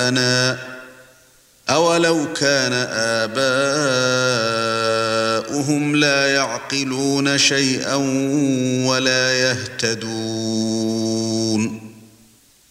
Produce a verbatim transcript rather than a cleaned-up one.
بُهْتَانًا أَوَلَوْ كَانَ آبَاؤُهُمْ لَا يَعْقِلُونَ شَيْئًا وَلَا يَهْتَدُونَ